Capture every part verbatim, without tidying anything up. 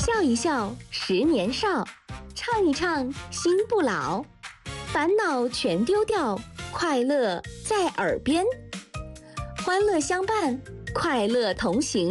笑一笑，十年少；唱一唱，心不老。烦恼全丢掉，快乐在耳边。欢乐相伴，快乐同行。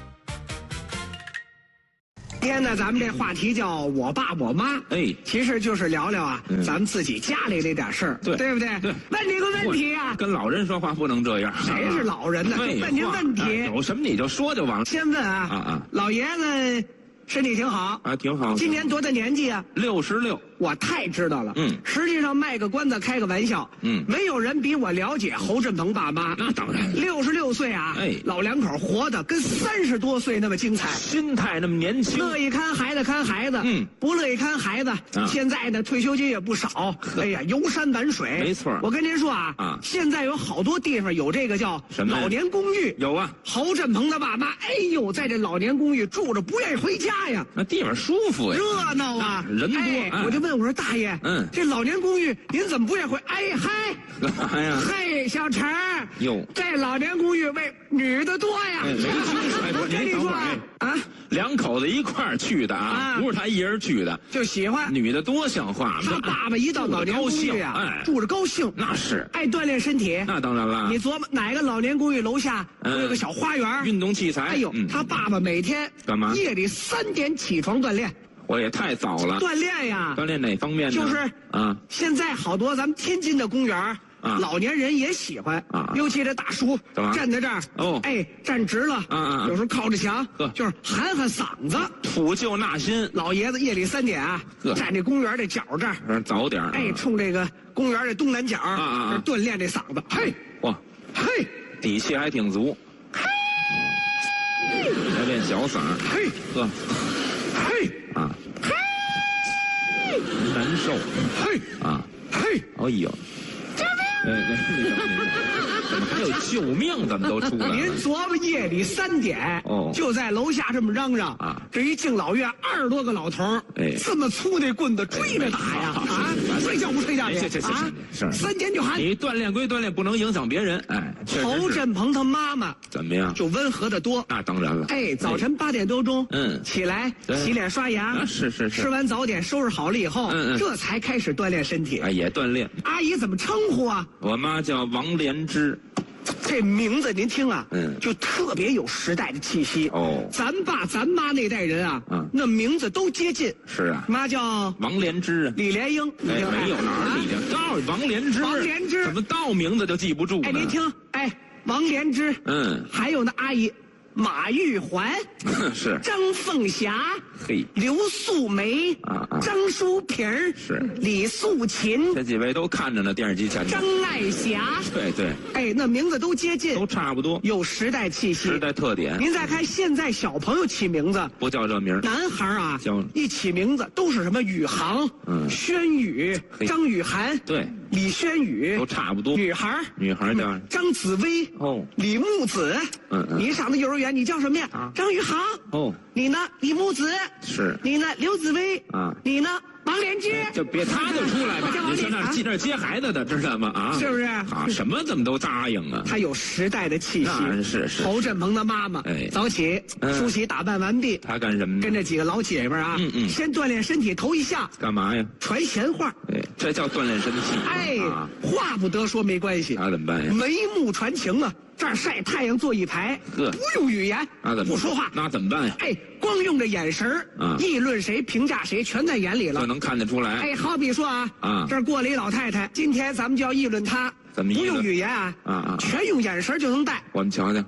今天呢，咱们这话题叫我爸我妈， 哎， 其实就是聊聊啊， 嗯、 咱们自己家里那点事儿，对对不对？ 对。 问你个问题啊， 跟老人说话不能这样。 谁是老人呢？问您问题、 哎，有什么你就说就完了。 先问啊， 啊啊， 老爷子身体挺好啊，挺好。 今年多大年纪啊？ 六十六。 我太知道了。 嗯， 实际上卖个关子，开个玩笑。 嗯， 没有人比我了解侯振鹏爸妈。 那当然。 六十六岁啊，哎，老两口活得跟三十多岁那么精彩， 心态那么年轻， 乐意看孩子看孩子。嗯，不乐意看孩子。啊、现在呢，退休金也不少。哎呀，游山玩水。 没错。 我跟您说啊，啊，现在有好多地方有这个叫什么老年公寓。 有啊， 侯振鹏的爸妈，哎呦，在这老年公寓住着不愿意回家呀。 那地方舒服呀， 热闹啊， 人多。 哎哎、我就问我说大爷。嗯，这老年公寓您怎么不愿意回？哎嗨， 哎呀， 嘿，小陈哟， 这老年公寓为女的多呀。 哎，没听说。 我跟你说啊， 两口子一块儿去的啊，不是他一人去的， 就喜欢女的多像话。 他爸爸一到老年公寓啊，哎，住着高兴， 那是爱锻炼身体。 那当然了， 你琢磨哪个老年公寓楼下有个小花园， 运动器材？ 哎呦，他爸爸每天干嘛？ 夜里三点起床锻炼。 我也太早了， 锻炼呀！ 锻炼哪方面呢？ 就是啊， 现在好多咱们天津的公园啊，老年人也喜欢啊，尤其这大叔站在这儿哦，哎，站直了啊啊，有时候靠着墙，就是喊喊嗓子， 抚旧纳新。 老爷子夜里三点啊，站这公园这角这儿， 早点哎，冲这个公园这东南角啊啊，锻炼这嗓子，嘿， 哇， 嘿， 底气还挺足， 嘿， 还练小嗓， 嘿， 呵。 嘿啊， 嘿， 难受， 嘿啊， 嘿， 哎呦， 救命！ 怎么还有救命？怎么都出来了？ 您琢磨夜里三点，哦，就在楼下这么嚷嚷啊！这一敬老院二十多个老头儿，哎，这么粗那棍子追着打呀！啊，睡觉不睡觉？ 这这这是三点就喊你锻炼归锻炼，不能影响别人。哎， 侯振鹏他妈妈怎么样？ 就温和的多。 那当然了。 哎，早晨八点多钟，嗯，起来洗脸刷牙， 是是是， 吃完早点收拾好了以后，嗯嗯，这才开始锻炼身体。 哎，也锻炼。 阿姨怎么称呼啊？ 我妈叫王莲芝。 这名字您听啊，嗯，就特别有时代的气息哦。咱爸咱妈那代人啊，嗯，那名字都接近。 是啊， 妈叫王莲芝啊， 李莲英， 哎，没有哪儿李莲，告诉王莲芝， 王莲芝， 怎么到名字就记不住呢？ 哎，您听，哎，王莲芝，嗯，还有那阿姨。马玉环是张凤霞， 嘿， 刘素梅啊，张淑平是李素琴， 这几位都看着呢，电视机前。 张爱霞， 对对， 哎，那名字都接近， 都差不多， 有时代气息， 时代特点。 您再看现在小朋友起名字， 不叫这名， 男孩啊， 叫一起名字都是什么宇航、嗯，轩宇、张雨涵， 对。 李轩宇都差不多， 女孩女孩叫张紫薇哦，李木子，嗯嗯，你上的幼儿园你叫什么呀？啊，张宇航哦，你呢？李木子是， 你呢？刘紫薇啊，你呢？王莲芝， 就别他就出来吧，你上那接那接孩子的，知道吗？啊， 是不是？ 啊，什么怎么都答应啊？ 他有时代的气息， 那是是。 侯振鹏的妈妈，哎，早起梳洗打扮完毕， 他干什么？ 跟这几个老姐们啊，嗯嗯，先锻炼身体，头一下干嘛呀？ 传闲话， 哎，这叫锻炼身体。 哎，话不得说没关系， 那怎么办呀？ 眉目传情啊。这儿晒太阳坐一排，不用语言， 那怎么不说话？ 那怎么办呀？ 哎，光用这眼神儿，议论谁、评价谁，全在眼里了， 这能看得出来。 哎，好比说啊， 啊， 这儿过了一老太太，今天咱们就要议论她， 怎么议论？ 不用语言啊， 啊啊， 全用眼神就能带。 我们瞧瞧。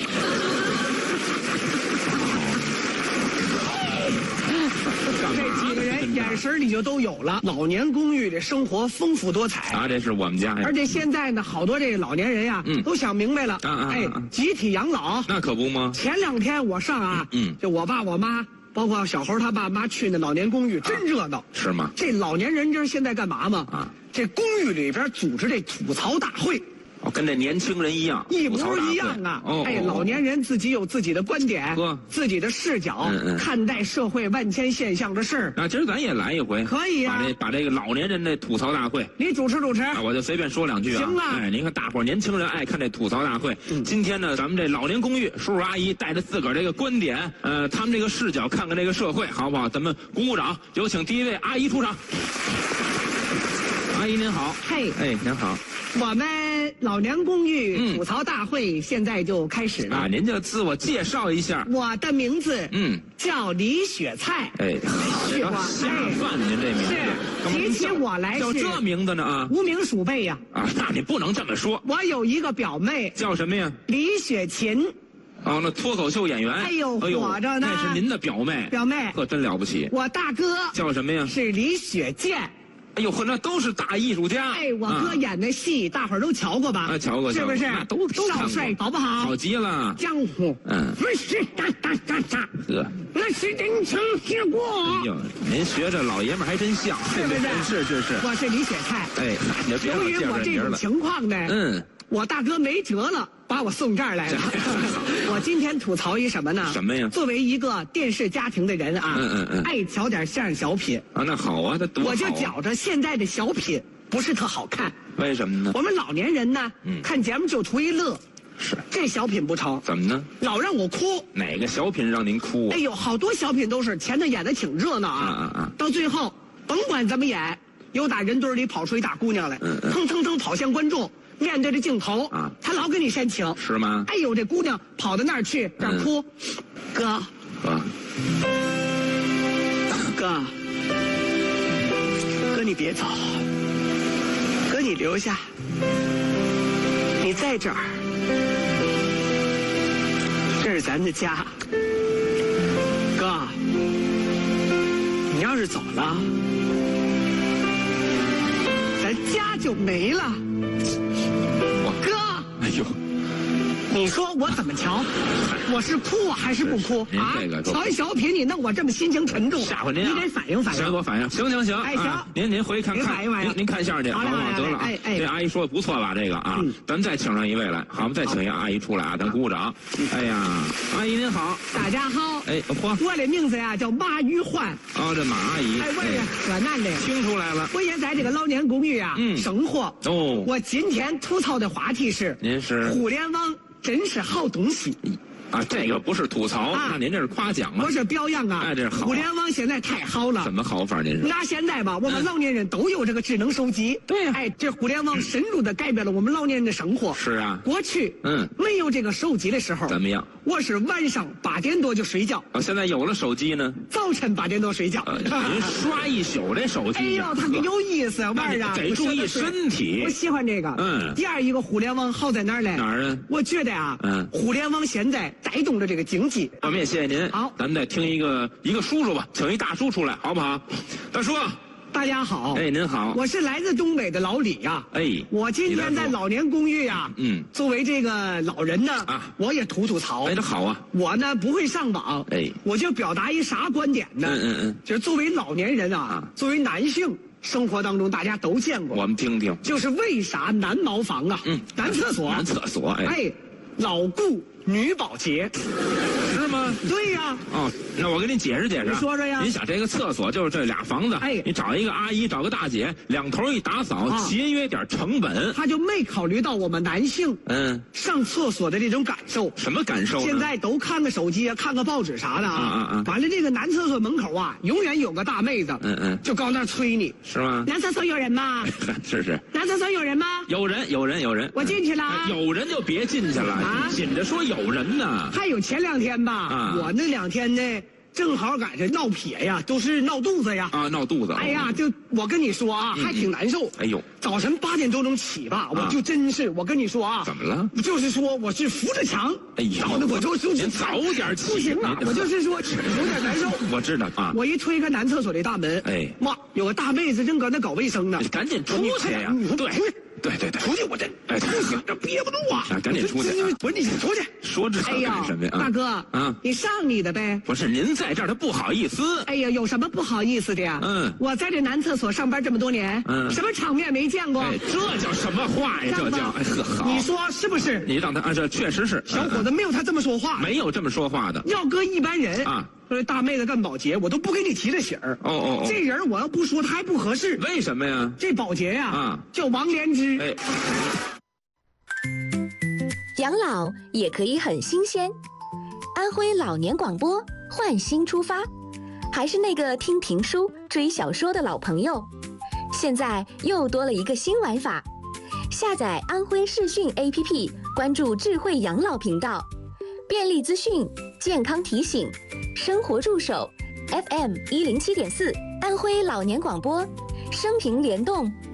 这几个人眼神你就都有了。老年公寓这生活丰富多彩啊，这是我们家呀。 而且现在呢，好多这个老年人呀，嗯，都想明白了，啊啊，哎，集体养老， 那可不吗？ 前两天我上啊，嗯，就我爸我妈，包括小猴他爸妈去那老年公寓，真热闹， 是吗？ 这老年人知道现在干嘛吗？啊，这公寓里边组织这吐槽大会。 哦，跟这年轻人一样， 一模一样啊！哦，哎，老年人自己有自己的观点，自己的视角，嗯嗯，看待社会万千现象的事儿。 啊，今儿咱也来一回， 可以呀、啊。 把这把这个老年人这吐槽大会， 你主持主持， 啊、我就随便说两句啊。 行啊。 哎，您看大伙儿年轻人爱看这吐槽大会。嗯、今天呢，咱们这老年公寓叔叔阿姨带着自个儿这个观点，呃，他们这个视角看看这个社会，好不好？咱们鼓鼓掌，有请第一位阿姨出场。阿姨您好。 嘿。 哎，您好。 我们老年公寓吐槽大会现在就开始了、 嗯、啊！您就自我介绍一下。 我的名字嗯叫李雪菜。 哎， 是吧？下饭您这名字是提起我来叫这名字呢啊？ 无名鼠辈呀！ 啊，那你不能这么说。 我有一个表妹叫什么呀？ 李雪琴。 哦，那脱口秀演员。 哎呦，火着呢！ 那是您的表妹。 表妹， 呵，真了不起。 我大哥叫什么呀？ 是李雪健。 哎呦呵，那都是大艺术家。 哎，我哥演的戏，大伙儿都瞧过吧？ 啊，瞧过， 是不是？ 那都都少帅，好不好？ 好极了。 江湖，嗯，不是哒哒哒哒， 呵， 那是真情实过。 哎呦，您学这老爷们还真像， 是不是？ 是是是。 我是李雪菜。 哎，你别由于我这种情况呢，嗯，我大哥没辙了，把我送这儿来了。我今天吐槽一什么呢？ 什么呀？ 作为一个电视家庭的人啊，嗯嗯嗯，爱瞧点相声小品啊，那好啊，那多好啊。 我就觉着现在的小品不是特好看。 为什么呢？ 我们老年人呢，嗯，看节目就图一乐。 是。 这小品不成。 怎么呢？ 老让我哭。 哪个小品让您哭啊？ 哎呦，好多小品都是前头演的挺热闹啊，啊啊啊！到最后甭管怎么演，有打人堆里跑出一大姑娘来，嗯嗯，腾腾腾跑向观众。面对着镜头啊，他老跟你煽情， 是吗？ 哎呦，这姑娘跑到那儿去，这儿哭，嗯、哥， 哥， 哥，哥你别走，哥你留下，你在这儿，这是咱的家，哥，你要是走了，咱家就没了。 哎呦， 你说我怎么瞧？我是哭啊还是不哭啊？瞧一小品，你弄我这么心情沉重， 吓唬您， 你得反应反应。 行，我反应。行行行， 哎行， 您您回去看看，您您看相声去，好不好？得了啊，这阿姨说的不错吧？这个啊，咱再请上一位来，好，我们再请一阿姨出来啊，咱鼓鼓掌。哎呀，阿姨您好， 大家好。 哎，嚯， 我的名字呀叫马玉环。 哦，这马阿姨。 哎，我是河南的。 听出来了。 我也在这个老年公寓啊生活。 哦。 我今天吐槽的话题是， 您是互联网真是好东西。 啊，这个不是吐槽，啊、那您这是夸奖啊！ 我是表扬啊！ 哎，这是好。 互联网现在太好了。 怎么好法？您是？ 那现在吧，我们老年人都有这个智能手机。 对呀、 啊。哎，这互联网深入的改变了我们老年人的生活。 是啊。 过去，嗯，没有这个手机的时候， 怎么样？ 我是晚上八点多就睡觉。 啊，现在有了手机呢， 早晨八点多睡觉。 呃、您刷一宿这手机。 哎呦，它可有意思，玩啊！ 得注意身体。 我喜欢这个。嗯。第二一个互联网好在哪儿呢？ 哪儿啊？ 我觉得啊，嗯，互联网现在带动着这个经。 我们也谢谢您。 好， 咱们再听一个一个叔叔吧，请一大叔出来，好不好？大叔， 大家好。 哎，您好， 我是来自东北的老李呀。 哎， 我今天在老年公寓呀，嗯，作为这个老人呢，啊，我也吐吐槽。 哎，这好啊。 我呢不会上网，哎，我就表达一啥观点呢？嗯嗯嗯，就是作为老年人啊，作为男性。生活当中大家都见过， 我们听听， 就是为啥男茅房啊，嗯，男厕所， 男厕所，哎， 哎，老顾女保洁， 是吗？ 对呀。 哦，那我给你解释解释。 你说说呀。 你想这个厕所就是这俩房子，哎，你找一个阿姨，找个大姐，两头一打扫，啊、节约点成本。 他就没考虑到我们男性，嗯，上厕所的这种感受。 什么感受呢？ 现在都看个手机啊，看个报纸啥的啊。啊啊！完了，这个男厕所门口啊，永远有个大妹子，嗯嗯，就高那催你， 是吗？ 男厕所有人吗？ 是是。 男厕所有人吗？ 有人，有人，有人。 我进去了、啊。 有人就别进去了，啊，紧着说有人呢。 还有前两天吧，啊、我那两天呢。正好赶上闹撇呀，都是闹肚子呀！ 啊，闹肚子！ 哎呀，就我跟你说啊，还挺难受。 哎呦， 早晨八点多钟起吧，我就真是，我跟你说啊， 怎么了？ 就是说我是扶着墙， 哎呦， 搞得我就您早点起， 不行啊，我就是说有点难受。 我知道啊， 我一推开男厕所的大门，哎，妈，有个大妹子正搁那搞卫生呢， 赶紧出去呀！对。 对对对， 出去我这哎不行，这憋不住啊！ 啊，赶紧出去！ 不是你先出去， 说这干什么呀？ 大哥啊， 你上你的呗。 不是您在这儿，他不好意思。 哎呀，有什么不好意思的呀？嗯，我在这男厕所上班这么多年，嗯，什么场面没见过？ 哎，这叫什么话呀？这叫哎呵好。 你说是不是？ 你让他啊，这确实是。 小伙子没有他这么说话， 没有这么说话的。 要搁一般人啊。 说大妹子干保洁，我都不给你提这醒儿。 哦哦哦， 这人我要不说他还不合适。 为什么呀？ 这保洁呀， 啊， 叫王莲芝。 哎， 养老也可以很新鲜。安徽老年广播换新出发，还是那个听评书、追小说的老朋友，现在又多了一个新玩法。下载安徽视讯 A P P， 关注智慧养老频道。便利资讯、健康提醒、生活助手 ，F M 一零七点四，安徽老年广播，生平联动。